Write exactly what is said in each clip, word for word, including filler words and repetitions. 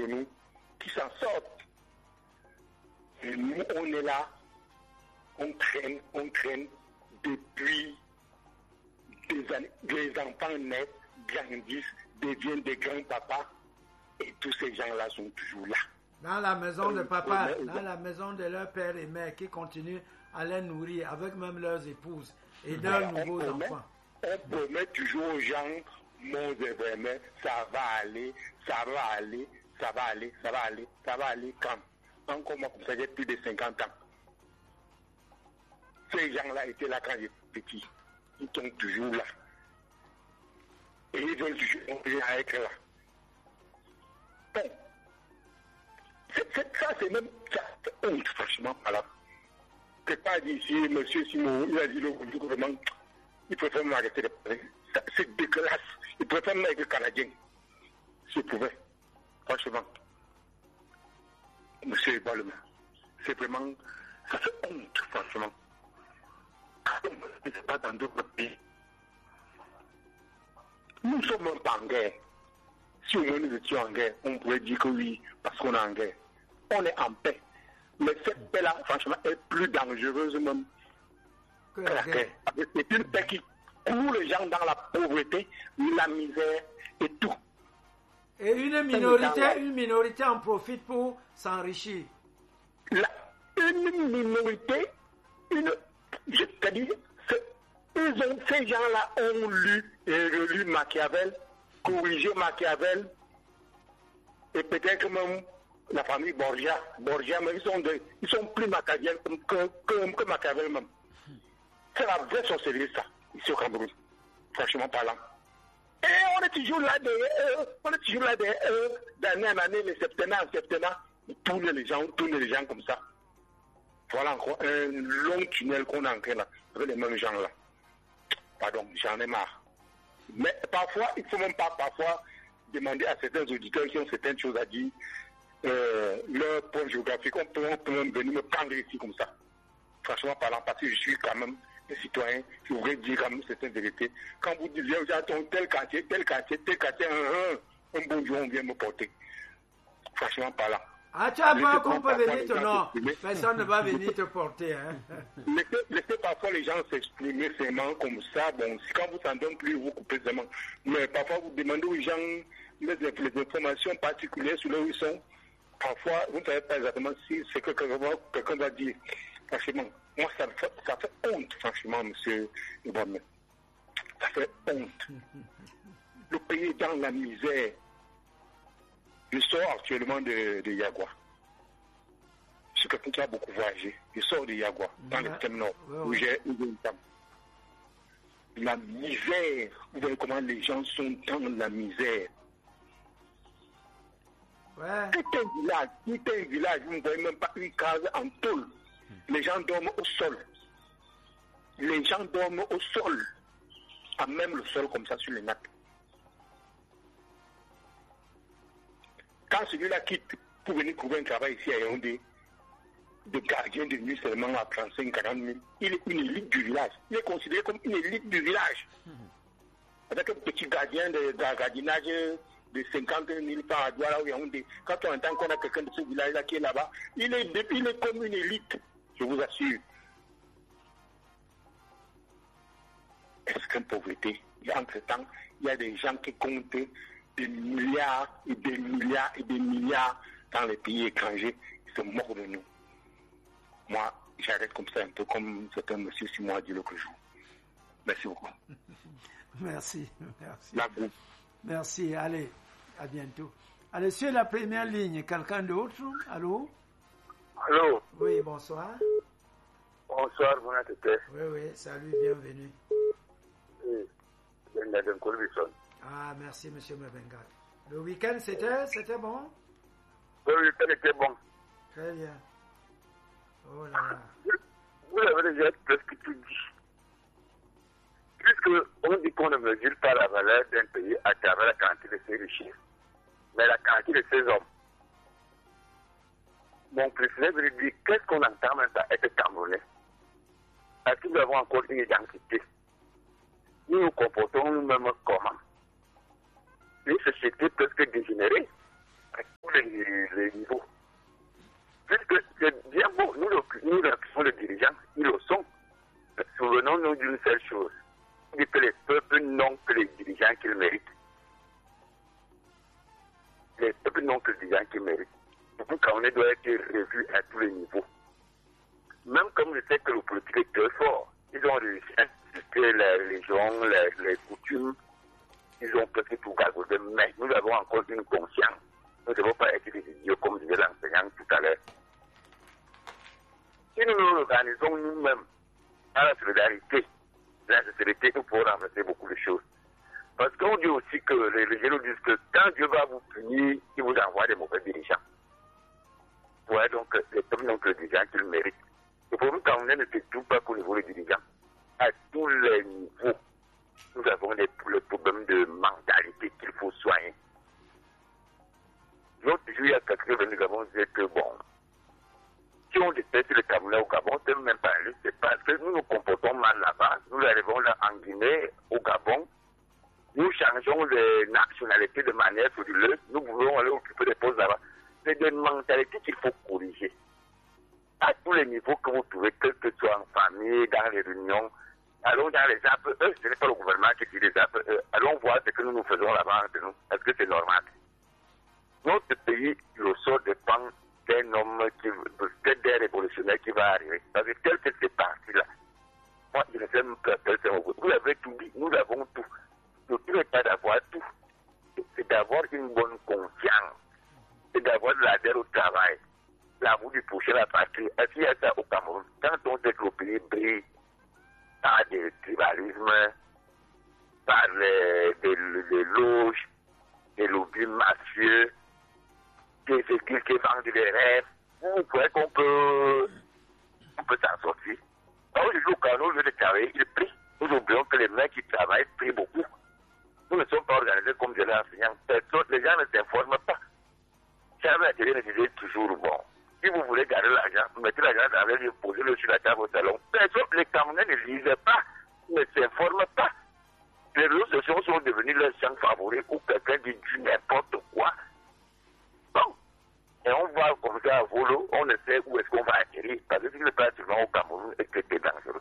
nous qui s'en sortent. Et nous, on est là, on traîne, on traîne depuis des années. Les enfants naissent, grandissent, deviennent des grands-papas, et tous ces gens-là sont toujours là. Dans la maison de papa, dans la maison de leur père et mère qui continuent à les nourrir avec même leurs épouses et leurs nouveaux on enfants. Promet, on promet toujours aux gens, mon vraiment, ça va aller, ça va aller, ça va aller, ça va aller, ça va aller quand? Encore moi, comme ça, j'ai plus de cinquante ans. Ces gens-là étaient là quand j'étais petit. Ils sont toujours là. Et ils veulent toujours continuer à être là. Bon. C'est, c'est, ça, c'est même ça, c'est honte, franchement, voilà. Que pas d'ici, monsieur Simon, il a dit le gouvernement, il préfère m'arrêter de parler. C'est dégueulasse. Il préfère m'être Canadien. S'il pouvait. Franchement. Monsieur Balmain, c'est vraiment, ça fait honte, franchement. C'est pas dans d'autres pays. Nous sommes même pas en guerre. Si au moins nous étions en guerre, on pourrait dire que oui, parce qu'on est en guerre. On est en paix. Mais cette paix-là, franchement, est plus dangereuse même que la guerre. C'est une paix qui coule les gens dans la pauvreté, la misère et tout. Et une minorité, une minorité en profite pour s'enrichir. La, une minorité, une, je te dis, ils ont, ces gens-là ont lu et relu Machiavel, corrigé Machiavel, et peut-être même la famille Borgia. Borgia, mais ils sont, de, ils sont plus machiavéliens que, que, que Machiavel même. C'est la vraie sorcellerie, ça, ici au Cameroun, franchement parlant. Et on est toujours là, de, euh, on est toujours là de, euh, d'année en année, les septennats en septennat, tourner les gens, tourner les gens comme ça. Voilà encore un long tunnel qu'on a encore là, avec les mêmes gens là. Pardon, j'en ai marre. Mais parfois, il ne faut même pas parfois demander à certains auditeurs qui ont certaines choses à dire, euh, leur point géographique, on peut, on peut même venir me prendre ici comme ça. Franchement parlant, parce que je suis quand même un citoyen, je voudrais dire quand même certaines vérités. Quand vous dites, j'attends tel quartier, tel quartier, tel quartier, un, un, un bon jour, on vient me porter. Franchement parlant. Ah, tu as peur qu'on peut venir te non. Personne ne va venir te porter. Hein. Laissez, laissez parfois les gens s'exprimer seulement comme ça. Bon, si quand vous s'en donnez plus, vous coupez seulement. Mais parfois, vous demandez aux gens les, les informations particulières sur là où ils sont. Parfois, vous ne savez pas exactement si c'est que quelqu'un, quelqu'un va dire. Franchement, moi, ça fait, ça fait honte, franchement, monsieur Ibrahim. Ça fait honte. Le pays est dans la misère. Je sors actuellement de, de Yagua. Je suis quelqu'un qui a beaucoup voyagé. Je sors de Yagua, dans ouais. l'extrême nord, ouais, où j'ai eu une femme. La misère, vous voyez comment les gens sont dans la misère. Ouais. Tout un village, tout un village, vous ne voyez même pas une case en tôle. Les gens dorment au sol. Les gens dorment au sol. À même le sol comme ça sur les nappes. Quand celui-là quitte pour venir trouver un travail ici à Yaoundé, de gardien de nuit seulement à trente-cinq à quarante mille, il est une élite du village. Il est considéré comme une élite du village. Mmh. Avec un petit gardien de, de gardiennage de cinquante mille francs à Douala ou Yaoundé. Quand on entend qu'on a quelqu'un de ce village-là qui est là-bas, il est, il est comme une élite, je vous assure. Extrême pauvreté. Et entre-temps, il y a des gens qui comptent des milliards et des milliards et des milliards dans les pays étrangers. Ils se moquent de nous. Moi, j'arrête comme ça, un peu comme certains monsieur Simon a dit l'autre jour. Merci beaucoup. Merci, merci. La boue. Merci, allez, à bientôt. Allez, sur la première ligne, quelqu'un d'autre? Allô? Allô? Oui, bonsoir. Bonsoir, bon appétit. Oui, oui, salut, bienvenue. Oui, Benjamin Colbison. Ah, merci, monsieur Mabenga. Le week-end, c'était, c'était bon? Le week-end était bon. Très bien. Oh là là. Vous avez déjà presque tout dit. Puisque on dit qu'on ne mesure pas la valeur d'un pays à travers la quantité de ses richesses, mais la quantité de ses hommes. Mon président veut dire qu'est-ce qu'on entend maintenant être Camerounais? Est-ce que nous avons encore une identité? Nous nous comportons nous-mêmes comment? Une société presque dégénérée. Tous les, les niveaux. Puisque c'est bien beau, nous, le, nous qui sommes les dirigeants, ils le sont. Souvenons-nous d'une seule chose. On dit que les peuples n'ont que les dirigeants qu'ils méritent. Les peuples n'ont que les dirigeants qu'ils méritent. Donc, quand on doit être revu à tous les niveaux. Même comme je sais que le politique est très fort, ils ont réussi à expliquer la religion, les, les coutumes, ils ont peut-être tout gagauder, mais nous avons encore une conscience. Nous ne devons pas être des idiots comme disait l'enseignant tout à l'heure. Si nous nous organisons nous-mêmes à la solidarité, la sincérité, nous pourrons renverser beaucoup de choses. Parce qu'on dit aussi que les religieux nous disent que quand Dieu va vous punir, il vous envoie des mauvais dirigeants. Ouais, donc les peuples n'ont que les dirigeants qu'ils méritent. Le problème quand on est ne se trouve pas qu'au niveau des dirigeants. À tous les niveaux, nous avons des, les problèmes de mentalité qu'il faut soigner. L'autre jour, il y a quelqu'un qui nous avons dit que bon, si on déteste le Camerounais au Gabon, c'est même pas lui, c'est parce que nous nous comportons mal là-bas. Nous arrivons là en Guinée, au Gabon, nous changeons les nationalités de manière frauduleuse, nous voulons aller occuper des postes là-bas. C'est des mentalités qu'il faut corriger. À tous les niveaux que vous trouvez, que ce soit en famille, dans les réunions, allons dans les apps, eux, ce n'est pas le gouvernement qui dit les apps, eux, allons voir ce que nous nous faisons là-bas entre nous. Est-ce que c'est normal? Notre pays, le sort dépend d'un homme, qui, peut-être d'un révolutionnaire qui va arriver. Parce que tel que c'est parti là, moi, je ne sais même pas quel c'est mon goût. Vous avez tout dit, nous avons tout. Le tout n'est pas d'avoir tout. C'est d'avoir une bonne conscience. C'est d'avoir de l'adhère au travail. L'amour du prochain, la patrie. Est-ce qu'il y a ça au Cameroun? Quand on sait que le pays brille par des tribalismes, par les, des, des loges, des lobbies mafieux, des églises qui vendent des rêves, vous croyez qu'on peut, on peut s'en sortir? Aujourd'hui, au Cameroun, au lieu de travailler, il prie. Nous oublions que les mecs qui travaillent prient beaucoup. Nous ne sommes pas organisés comme je l'ai enseigné. Les gens ne s'informent pas. Jamais la télé ne disait toujours bon. Si vous voulez garder l'argent, vous mettez l'argent dans les yeux, posez-le sur la table au salon. Personne, les Camerounais ne lisent pas, ne s'informent pas. Les réseaux sociaux sont devenus leurs champs favoris où quelqu'un dit du n'importe quoi. Bon. Et on va comme ça à volo, on ne sait où est-ce qu'on va atterrir. Parce que si le pas souvent au Cameroun est que c'est dangereux.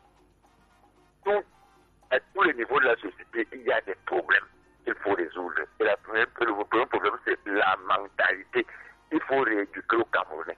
Donc, à tous les niveaux de la société, il y a des problèmes qu'il faut résoudre. Et la première, le premier problème, c'est la mentalité. Il faut rééduquer le Camerounais.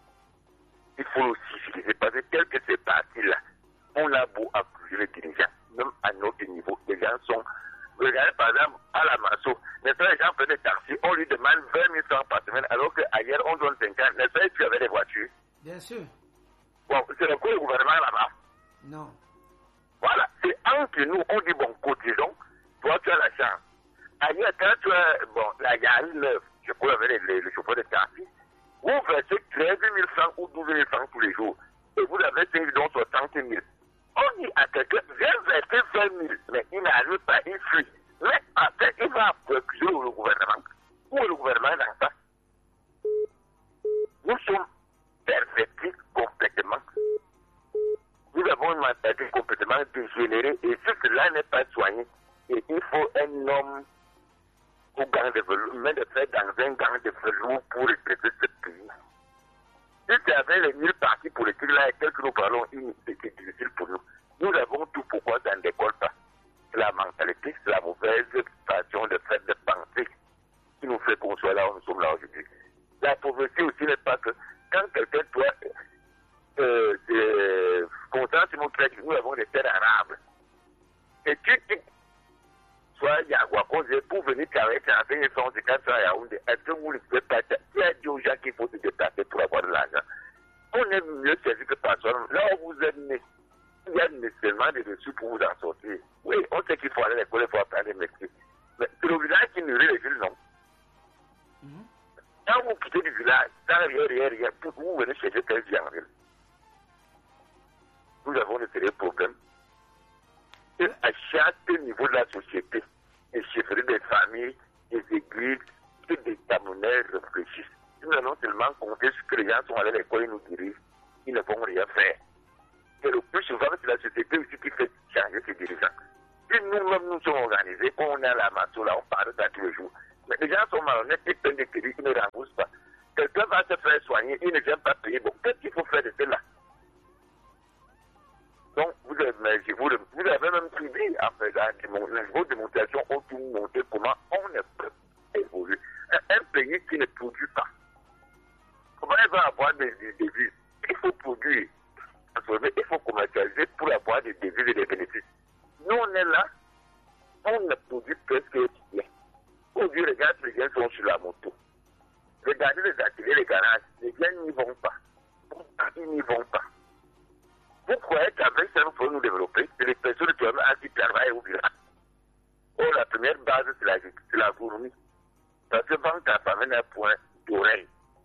Il faut le civiliser. Parce que tel que c'est parti là, on a beau accuser les dirigeants, même à notre niveau. Les gens sont. Regardez par exemple à la Masso, n'est-ce pas, les gens prennent des taxis, on lui demande vingt mille francs par semaine, alors qu'ailleurs on donne cinquante. N'est-ce pas, tu avais des voitures? Bien sûr. Bon, c'est le coup du gouvernement là-bas. Non. Voilà, c'est entre nous, on dit bon, cotisons, toi tu as la chance. Ailleurs, quand tu as, bon, la gare neuve, je peux avec les, les, les chauffeurs de taxi, vous versez treize mille francs ou douze mille francs tous les jours, et vous avez cinq millions soixante mille. On dit à quelqu'un, viens verser vingt mille, mais il n'arrive pas, il fuit. Mais après, il va accuser le gouvernement. Où est le gouvernement dans ça? Nous sommes pervertis complètement. Nous avons une mentalité complètement dégénérée, et si cela n'est pas soigné, et il faut un homme au gang de velours, mais de faire dans un gang de velours pour représenter ce pays. Si c'est avec les mille partis politiques là, et tel que nous parlons, c'est difficile pour nous. Nous avons tout, pourquoi ça ne décolle pas. C'est la mentalité, c'est la mauvaise façon de faire de penser qui nous fait qu'on soit là où nous sommes là aujourd'hui. La pauvreté aussi n'est pas que quand quelqu'un doit euh, euh, content sur notre pays, nous avons des terres arabes. Et tu dis, soit Yagouakose, pour venir travailler, travailler, ils sont des cas à Yaoundé. Est-ce que vous ne pouvez pas, qui a dit aux gens qu'il faut se déplacer pour avoir de l'argent? On est mieux servi que personne. Là où vous êtes né, il y a nécessairement des ressources pour vous en sortir. Oui, on sait qu'il faut aller à l'école, il faut apprendre les métiers. Mais c'est le village qui nourrit les villes, non? Mm-hmm. Quand vous quittez du village, sans rien, rien, rien, pour vous venez chercher quelle vie en ville. Nous avons de sérieux problèmes. Et à chaque niveau de la société, les chefferies des familles, des églises, et des Camerounais réfléchissent. Nous allons seulement compter sur que les gens sont allés à l'école et nous dirigent. Ils ne vont rien faire. Et le plus souvent, c'est la société aussi qui fait changer ses dirigeants. Si nous-mêmes nous sommes organisés, on est à la masse, là, on parle ça tous les jours. Mais les gens sont malhonnêtes, ils prennent des crédits, ils ne remboursent ils ne viennent pas payer. Bon, qu'est-ce qu'il faut faire de cela? Donc, vous avez, vous, vous avez même suivi, en faisant vos démonstrations, ont tout montré comment on ne peut évoluer. Un, un pays qui ne produit pas, comment il va avoir des, des devises? Il faut produire, il faut commercialiser pour avoir des devises et des bénéfices. Nous, on est là, on ne produit presque rien. Aujourd'hui, regarde, les gens sont sur la moto. Regardez les ateliers, les garages, les gens n'y vont pas. Ils n'y vont pas. Vous croyez qu'avec ça, nous pouvons nous développer? C'est les personnes qui travaillent au village. Oh, la première base, c'est la, c'est la gourmie. Parce que quand la famine est un point d'oreille,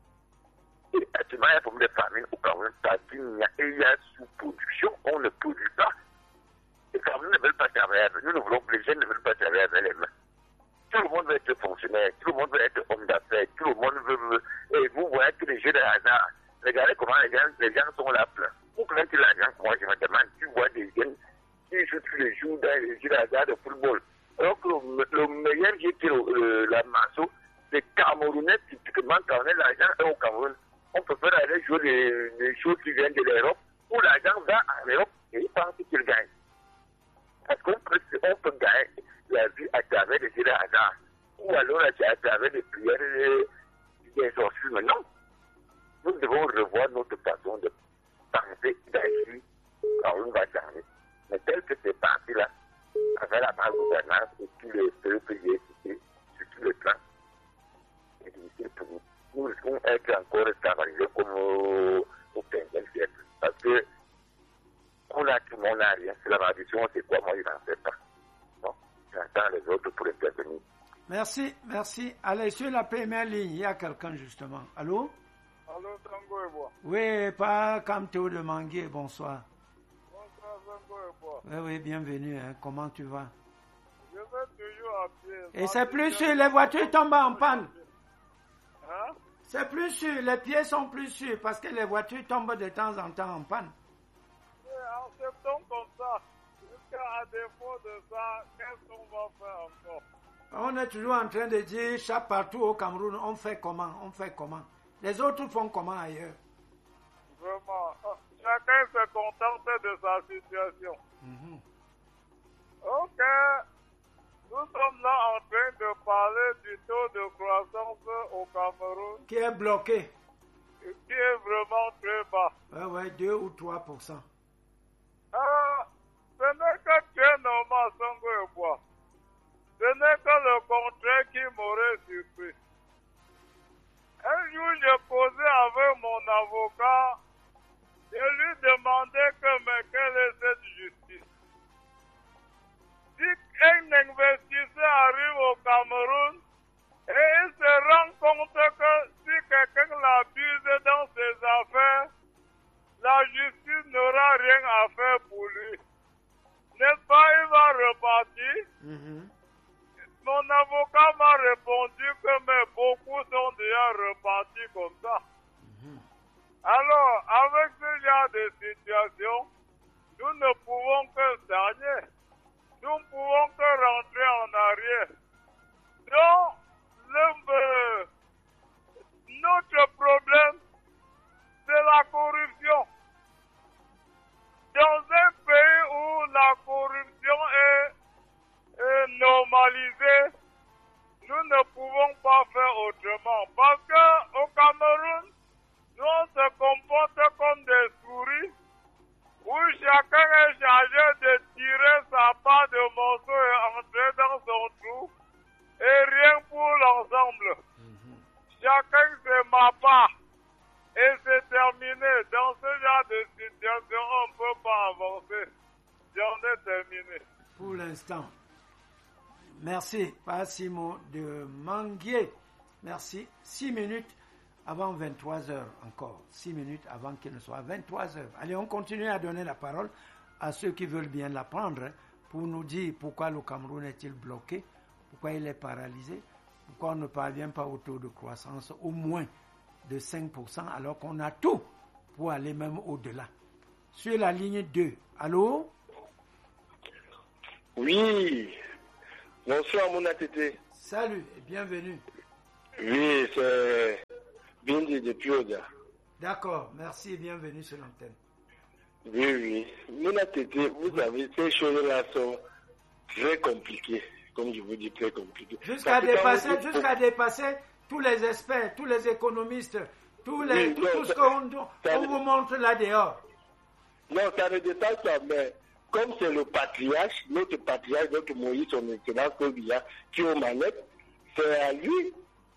et actuellement, il y a un problème de famine au Cameroun, parce qu'il y a, il y a sous-production, on ne produit pas. Les Camerounais ne veulent pas travailler avec nous, nous voulons que les jeunes ne veulent pas travailler avec les mains. Tout le monde veut être fonctionnaire, tout le monde veut être homme d'affaires, tout le monde veut, veut. Et vous voyez que les jeux de hasard, regardez comment les gens, les gens sont là plein. Pour que l'argent, moi je me demande, tu vois des jeunes qui jouent tous les jours dans les jeux de hasard de football. Alors que le, le meilleur jeu qui est euh, la Masso, c'est Camerounais, typiquement quand on a l'argent est au Cameroun. On peut faire aller jouer les, les choses qui viennent de l'Europe, où l'argent va en Europe et ils pensent qu'ils gagnent. Parce qu'on peut, on peut gagner la vie à travers des jeux de hasard, ou alors à travers des prières et des exorcismes. Non. Nous devons revoir notre façon de penser, d'agir quand on va changer. Mais tel que c'est parti là, avec la malgouvernance et tous les feux que j'ai cités sur tous les plans, c'est difficile pour nous. Nous risquons d'être encore esclavagisés comme au, au quinzième siècle. Parce que on a tout, on n'a rien. C'est la tradition, c'est quoi? Moi, je n'en sais pas. Bon, j'entends les autres pour intervenir. Merci, merci. Allez, sur la première ligne, il y a quelqu'un justement. Allô? Allô, Tango et Bois. Oui, pas Kamto de Mangué, bonsoir. Bonsoir, Tango et Bois. Oui, oui, bienvenue. Hein. Comment tu vas? Je vais toujours à pied. Et c'est plus sûr, les voitures tombent en panne. Hein? C'est plus sûr, les pieds sont plus sûrs parce que les voitures tombent de temps en temps en panne. Oui, acceptons comme ça. Jusqu'à défaut de ça, qu'est-ce qu'on va faire encore? On est toujours en train de dire, chaque partout au Cameroun, on fait comment, on fait comment. Les autres font comment ailleurs? Vraiment, chacun se contente de sa situation. Mm-hmm. Ok, nous sommes là en train de parler du taux de croissance au Cameroun. Qui est bloqué. Qui est vraiment très bas. Oui, oui, deux ou trois pour cent. Ah, ce n'est que très normal, Sango et Bois. Ce n'est que le contraire qui m'aurait surpris. Un jour, j'ai causé avec mon avocat. Je lui demandais que, mais quelle est cette justice? Si un investisseur arrive au Cameroun et il se rend compte que si quelqu'un l'abuse dans ses affaires, la justice n'aura rien à faire pour lui. N'est-ce pas, il va repartir? Mm-hmm. Mon avocat m'a répondu que mais beaucoup sont déjà repartis comme ça. Mm-hmm. Alors, avec ce genre de situation, nous ne pouvons que stagner. Nous ne pouvons que rentrer en arrière. Donc, le, euh, notre problème, c'est la corruption. Dans un pays où la corruption est, est normalisée, nous ne pouvons pas faire autrement. Parce qu'au Cameroun, nous on se comporte comme des souris, où chacun est chargé de tirer sa part de morceaux et entrer dans son trou, et rien pour l'ensemble. Mm-hmm. Chacun c'est ma part. Et c'est terminé. Dans ce genre de situation, on ne peut pas avancer. J'en ai terminé. Pour l'instant. Merci, Passimo de Manguier. Merci. Six minutes avant vingt-trois heures encore. Six minutes avant qu'il ne soit vingt-trois heures. Allez, on continue à donner la parole à ceux qui veulent bien la prendre pour nous dire pourquoi le Cameroun est-il bloqué, pourquoi il est paralysé, pourquoi on ne parvient pas au taux de croissance au moins de cinq pour cent alors qu'on a tout pour aller même au-delà. Sur la ligne deux. Allô? Oui. Bonsoir, mon A T T. Salut et bienvenue. Oui, c'est Bindi depuis Oda. D'accord, merci et bienvenue sur l'antenne. Oui, oui. Mouna Tété, vous savez, ces choses-là sont très compliquées. Comme je vous dis, très compliquées. Jusqu'à dépasser, vous... jusqu'à dépasser tous les experts, tous les économistes, tous les, oui, tout, non, tout ce qu'on on ne... vous montre là dehors. Non, ça ne dépasse pas, mais comme c'est le patriarche, notre patriarche, notre Moïse, son excellence Paul Biya, qui est aux manettes, c'est à lui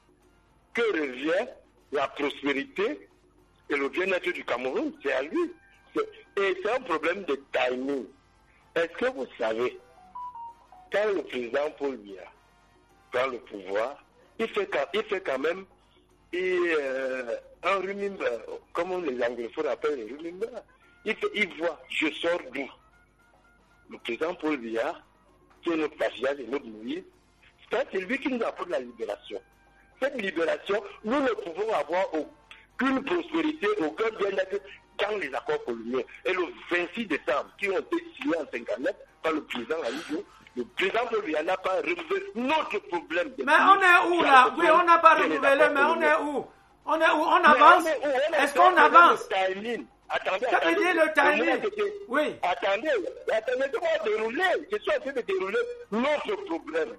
que revient la prospérité et le bien-être du Cameroun. C'est à lui. C'est... Et c'est un problème de timing. Est-ce que vous savez, quand le président Paul Biya prend le pouvoir, il fait quand, il fait quand même et, euh, un remember, comme les anglophones appellent le remember. Il, fait, il voit, je sors d'où? Le président Paul Biya, qui est notre patriarche et notre Moïse, c'est lui qui nous apporte la libération. Cette libération, nous ne pouvons avoir aucune prospérité, aucun bien-être dans les accords coloniaux. Et le vingt-six décembre, qui ont été signés en cinquante-neuf par le président Aliou, le président Paul Biya n'a pas renouvelé notre problème. Mais on est où là? Oui, on n'a pas renouvelé, mais on est où? On est où? On avance? Est-ce qu'on avance? Attendez, ça attendez. veut dire le timing. Oui. Attendez, attendez, laissez-moi dérouler. Je suis en train de dérouler notre problème.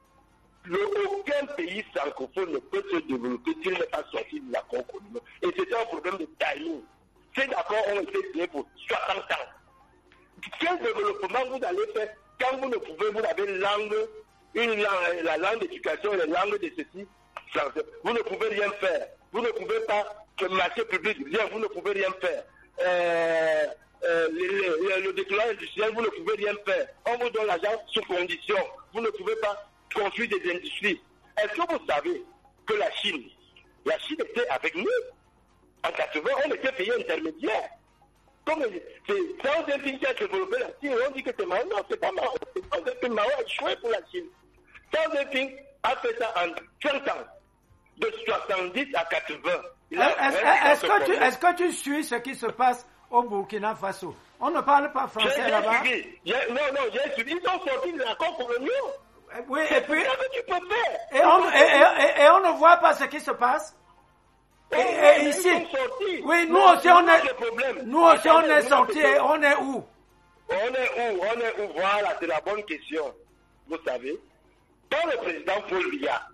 Le, aucun pays francophone ne peut se développer s'il n'est pas sorti de l'accord colonial. Et c'est un problème de timing. Ces accords ont été signés pour soixante ans. Quel développement vous allez faire quand vous ne pouvez, vous avez langue, une langue, la langue d'éducation et la langue de ceci, français. Vous ne pouvez rien faire. Vous ne pouvez pas, que le marché public, rien, vous ne pouvez rien faire. Euh, euh, le, le, le déclarant industriel, vous ne pouvez rien faire. On vous donne l'argent sous condition. Vous ne pouvez pas construire des industries. Est-ce que vous savez que la Chine, la Chine était avec nous en quatre-vingts, on était pays intermédiaire. Comme c'est dans un pays qui a développé la Chine, on dit que c'est marrant. Non, c'est pas marrant. C'est pas un pays marrant à échouer pour la Chine. Dans un pays a fait ça en trente ans, de soixante-dix à quatre-vingts. Est-ce est que, est que tu suis ce qui se passe au Burkina Faso? On ne parle pas français là-bas. Non, non, j'ai suivi. Ils sont sortis de l'accord colonial. Oui, et puis. C'est ça que tu peux faire. Et on, et, et, et on ne voit pas ce qui se passe. Et, et ici. Oui, nous aussi on est. Nous aussi on est sortis. Et on est où? On est où? On est où? Voilà, c'est la bonne question. Vous savez, quand le président Paul Biya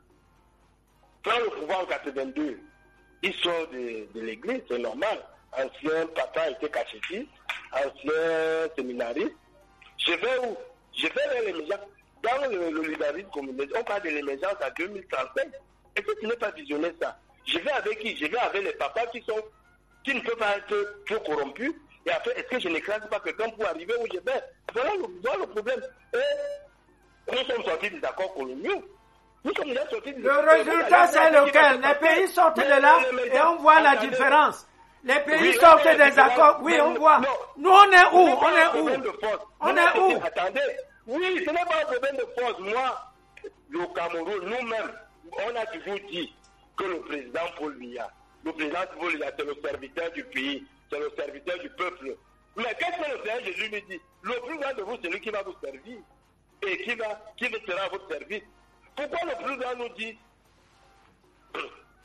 prend le pouvoir en quatre-vingt-deux, il sort de, de l'église, c'est normal. Ancien papa était cachétiste, ancien séminariste. Je vais où? Je vais vers l'émergence. Dans le, le libéralisme communiste, on parle de l'émergence à deux mille trente-cinq. Est-ce que tu n'es pas visionné ça? Je vais avec qui? Je vais avec les papas qui sont, qui ne peuvent pas être trop corrompus. Et après, est-ce que je n'écrase pas quelqu'un pour arriver où je vais? Voilà le, voilà le problème. Et nous sommes sortis des accords coloniaux. Nous sommes déjà sortis des Le résultat, c'est lequel? Les pays sortent de là et on voit la différence. Les pays oui, sortent non, des accords. Oui, on voit. Non, nous, on est où? On est où? On est où? Attendez. Oui, ce n'est pas un problème de force. Moi, le Cameroun, nous-mêmes, on a toujours dit que le président Paul Biya, le président Paul Biya, c'est le serviteur du pays, c'est le serviteur du peuple. Mais qu'est-ce que le Seigneur Jésus lui dit? Le plus grand de vous, c'est lui qui va vous servir et qui va, qui sera à votre service. Pourquoi le plus grand nous dit euh,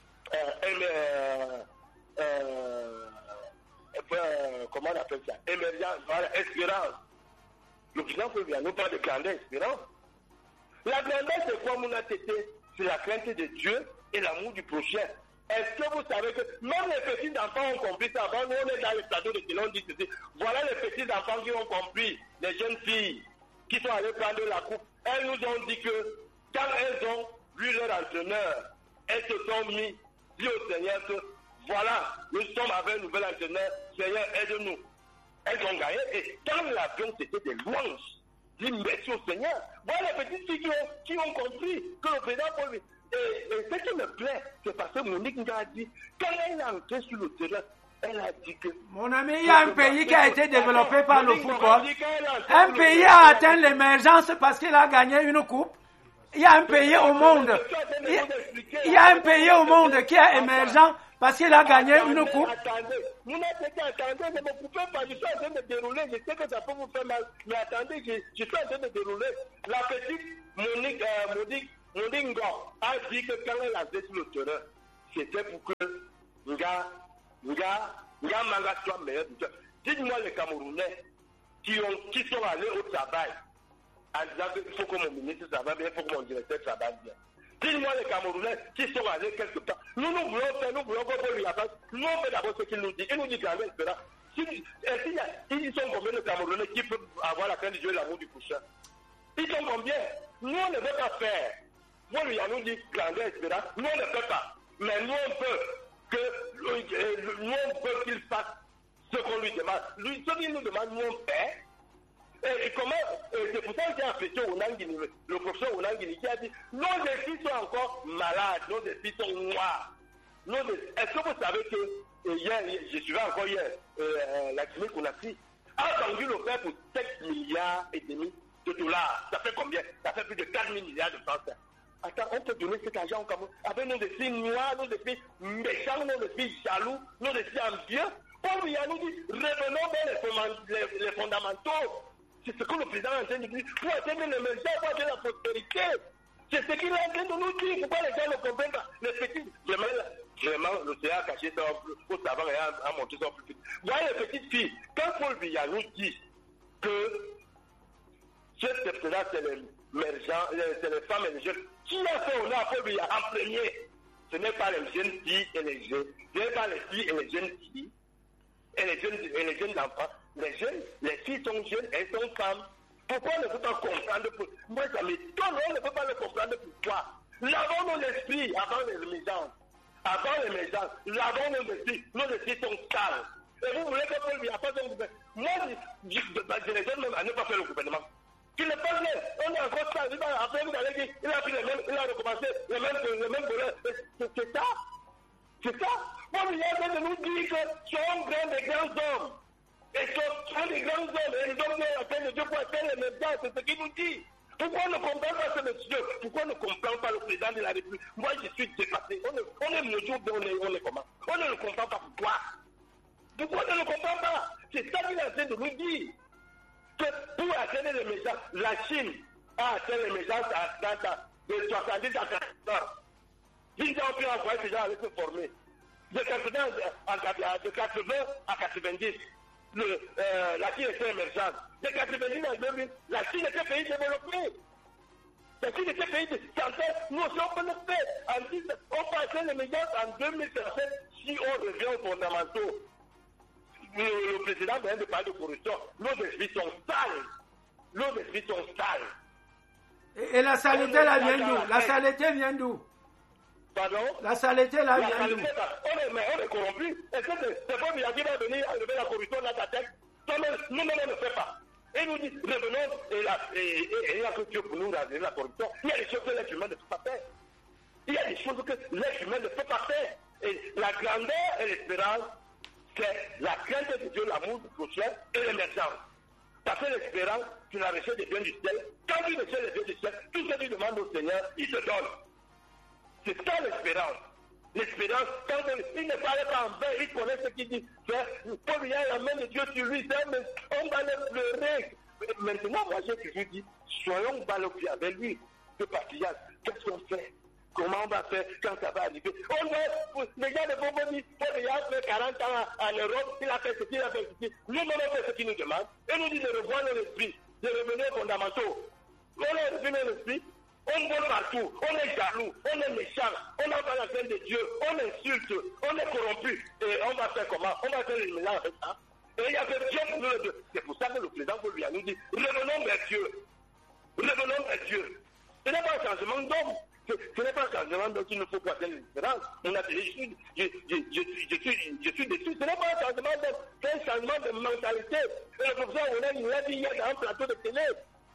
euh, euh, euh, comment on appelle ça? Émergence, voilà, espérance. Le président Paul Biya nous parle de grandeur, espérance. La grandeur, c'est quoi, mon tété? C'est la crainte de Dieu et l'amour du prochain. Est-ce que vous savez que même les petits enfants ont compris ça? Avant, nous, on est dans le plateau de Télon, dit ceci. Voilà les petits enfants qui ont compris, les jeunes filles qui sont allées prendre la coupe. Elles nous ont dit que quand elles ont vu leur entraîneur, elles se sont mis, dit au Seigneur que voilà, nous sommes avec un nouvel entraîneur, Seigneur, aide-nous. Elles ont gagné et quand l'avion c'était des louanges, dit merci au Seigneur. Voilà les petites filles qui ont, qui ont compris que le président Paul. Et, et ce qui me plaît, c'est parce que Monique nous a dit, quand elle est entrée sur le terrain, elle a dit que... Mon ami, il y a un pays qui a été développé par le football. Un pays a atteint l'émergence parce qu'il a gagné une coupe. Il y a un pays au monde. Il y a un pays au monde qui est émergent parce qu'il a gagné une coupe. Attendez, vous n'êtes pas attendez, ne me coupez pas, je suis en train de dérouler, je sais que ça peut vous faire mal, mais attendez, je, je suis en train de dérouler. La petite Monique, euh, Monique, Monique Ngo a dit que quand elle a été sur le terrain, c'était pour que Nga Nga, Nga Manga soit meilleur buteur. Dites-moi les Camerounais qui, ont, qui sont allés au travail en disant qu'il faut que mon ministre travaille bien, il faut que mon directeur travaille bien. Dites-moi les Camerounais qui sont allés quelque part. Nous, nous voulons faire, nous voulons faire lui avance. Nous, on fait d'abord ce qu'il nous dit. Il nous dit qu'à l'espérance, ils sont combien de Camerounais qui peuvent avoir la fin de jouer l'amour du prochain? Ils sont combien? Nous, on ne veut pas faire. Moi, lui, on nous dit grandeur, espérance. Nous, on ne peut pas. Mais nous, on peut que nous, on peut qu'il fasse ce qu'on lui demande. Lui, ce qu'il nous demande, nous, on fait. Et, et comment, et c'est pour ça que j'ai apprécié Onangini, le professeur Onangini, qui a dit nos filles sont encore malades, nos filles sont noires. Est-ce que vous savez que euh, hier, je suivais encore hier, euh, la clinique Konakry a vendu le faire pour sept milliards et demi de dollars. Ça fait combien? Ça fait plus de quatre mille milliards de francs. Attends, on peut donner cet argent au Cameroun avec nos filles noires, nos filles méchants, nos filles jaloux, nos filles envieux. Paul Biya nous dit revenons vers les, les, les fondamentaux. C'est ce que le président est en train de dire. Pour atteindre l'émergence, pour atteindre la prospérité. C'est ce qu'il est en train de nous dire. Pourquoi les gens ne comprennent pas? Les petits, vraiment, vraiment l'océan a caché ça au savant et a montré ça plus vite. Voyez les petites filles, quand Paul Biya nous dit que cette secteur-là, c'est les, c'est les femmes et les jeunes, qui a fait honneur à Paul Biya en premier? Ce n'est pas les jeunes filles et les jeunes, ce n'est pas les filles et les jeunes filles et les jeunes, et les jeunes enfants. Les jeunes, les filles sont jeunes, elles sont femmes. Pourquoi on ne peut pas comprendre? Moi, ça m'étonne, on ne peut pas le comprendre pourquoi. Lavons nos esprits avant l'émergence. Avant l'émergence, lavons nos esprits. Nos esprits sont sales. Et vous voulez que Paul Biya fasse un gouvernement? Moi, je, je, je les donne même à ne pas faire le gouvernement. Qu'il ne pas bien. On est encore sale. Après, vous allez dire, il a fait les mêmes, il a recommencé les mêmes, les mêmes voleurs. C'est ça? C'est ça? Paul Biya vient de nous dire que sont grands des grands hommes. Et ce sont des grands hommes, et les hommes de la peine de Dieu pour atteindre les mêmes, c'est ce qu'il nous dit. Pourquoi on ne comprend pas ce monsieur? Pourquoi on ne comprend pas le président de la République? Moi, je suis dépassé. On est, on est mesure, on est, on est comment? On ne le comprend pas. Pourquoi? Pourquoi on ne le comprend pas? C'est ça qu'il est en train de nous dire. Que pour atteindre les méchants, la Chine a atteint les méchants de soixante-dix à quatre-vingts ans. Ils ont pu envoyer ces gens à se former. De quatre-vingts à quatre-vingt-dix. Le, euh, la Chine était émergente. De quatre-vingt-dix à deux mille, la Chine était pays développé. La Chine était pays de santé. Nous aussi, on peut le faire. En on peut atteindre les médias en deux mille trente-sept si on revient aux fondamentaux. Le, le président vient de parler de corruption. Nos esprits sont sales. Nos esprits sont sales. Et, et la saleté là vient d'où? La saleté vient d'où? Pardon? La saleté là la vient d'où? On est, mais on est corrompu. Est-ce que c'est pas Biya qui va venir enlever la corruption dans ta tête? Nous-mêmes, on ne fait pas. Et nous dit, revenons, et la, et, et, et la culture pour nous enlever la corruption. Il y a des choses que l'être humain ne peut pas faire. Il y a des choses que l'être humain ne peut pas faire. Et la grandeur et l'espérance, c'est la crainte de Dieu, l'amour du prochain et l'émergence. Parce que l'espérance, tu la recherches des biens du ciel. Quand tu recherches les biens du ciel, tout ce que tu demandes au Seigneur, il te donne. C'est ça l'espérance. L'espérance, quand il ne parle pas en vain, il connaît ce qu'il dit. Paul Biya a la main de Dieu sur lui, mais on va le pleurer. Maintenant, moi j'ai toujours dit, soyons bas le pied avec lui. Ce patriarche, qu'est-ce qu'on fait? Comment on va faire quand ça va arriver? On va, les gens de Bobo disent, Paul Biya a fait quarante ans en Europe, il a fait ce qu'il a fait ce qu'il. Nous-mêmes on fait ce qu'il nous demande, et nous dit de revoir nos esprits, de revenir aux fondamentaux. On a revu nos esprits. On vole partout, on est jaloux, on est méchant, on n'a pas la peine de Dieu, on insulte, on est corrompu. Et on va faire comment? On va faire le mélange avec ça. Et il y a que Dieu pour nous le deux. C'est pour ça que le président Paul Biya nous dit, revenons vers Dieu. Revenons vers Dieu. Ce n'est pas un changement d'homme. Ce, ce n'est pas un changement d'homme qu'il nous faut pour atteindre l'espérance. On a dit, je suis, je, je, je, je, suis, je suis déçu. Ce n'est pas un changement d'homme, c'est un changement de mentalité. Et le professeur Onan, il l'a dit hier dans un plateau de télé.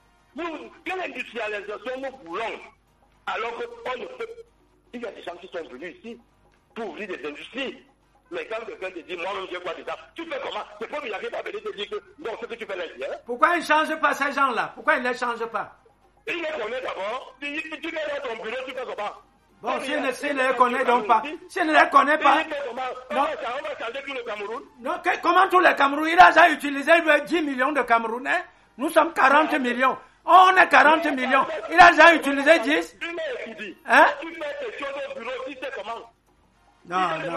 Nous, quelle industrialisation nous voulons? Alors qu'on ne peut. Il y a des gens qui sont venus ici pour ouvrir des industries. Mais quand quelqu'un te dit, moi-même, j'ai quoi déjà? Tu fais comment? C'est pas qu'il arrive à venir te dire que, bon, ce que tu fais là, hein? Pourquoi ils ne changent pas ces gens-là? Pourquoi ils ne les changent pas? Il les connaît d'abord. Tu viens dans ton bureau, tu fais comment? Bon, s'il ne si les connaît donc pas. S'il ne les connaît pas. On va changer tout le Cameroun. Non, que, comment tout le Cameroun? Il a déjà utilisé dix millions de Camerounais. Nous sommes quarante millions. On est quarante millions. Il a déjà utilisé dix. Tu m'as étudié. Hein? Tu fais tes choses au bureau, tu sais comment? Non, non.